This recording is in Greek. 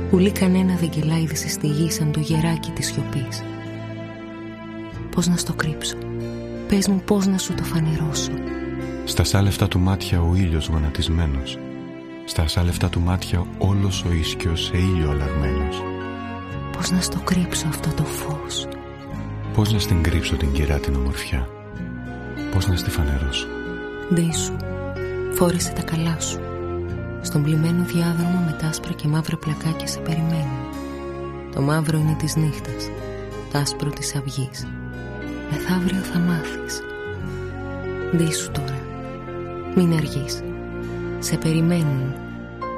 Ουλή κανένα δεν κελάιδισε στη γη σαν το γεράκι της σιωπής. Πώς να στο κρύψω, πες μου πώς να σου το φανερώσω. Στα σάλευτα του μάτια ο ήλιος γονατισμένος, στα σάλευτα του μάτια όλος ο ίσκιος σε ήλιο αλλαγμένος. Πώς να στο κρύψω αυτό το φως, πώς να στην κρύψω την κυρά την ομορφιά, πώς να στη φανερώσω. Ντύσου, φόρεσε τα καλά σου. Στον πλημμένο διάδρομο με τ' άσπρα και μαύρα πλακάκια σε περιμένουν. Το μαύρο είναι της νύχτας, το άσπρο της αυγής. Μεθαύριο θα μάθεις. Ντύσου τώρα, μην αργείς. Σε περιμένουν